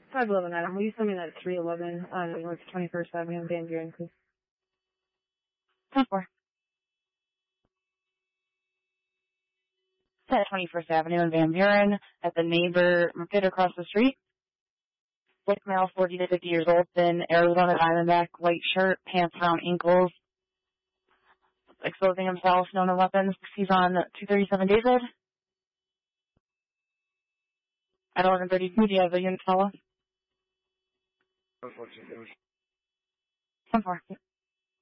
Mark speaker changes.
Speaker 1: 511 Adam. Will you send me that 311 North 21st Avenue in Van Buren, please?
Speaker 2: 10-4. At 21st Avenue in Van Buren at the neighbor market across the street. Black male, 40 to 50 years old, thin, Arizona Diamondback, white shirt, pants around ankles, exposing himself, known weapons. He's on 237 David. At 11:32, do you have a unit follow? 10-4.